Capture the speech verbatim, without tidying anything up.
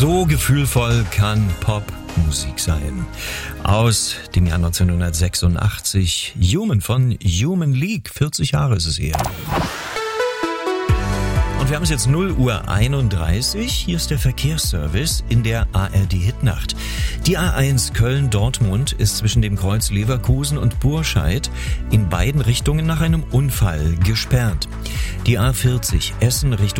So gefühlvoll kann Popmusik sein. Aus dem Jahr neunzehnhundertsechsundachtzig. Human von Human League. vierzig Jahre ist es her. Und wir haben es jetzt null Uhr einunddreißig. Hier ist der Verkehrsservice in der A R D-Hitnacht. Die A eins Köln-Dortmund ist zwischen dem Kreuz Leverkusen und Burscheid in beiden Richtungen nach einem Unfall gesperrt. Die A vierzig Essen Richtung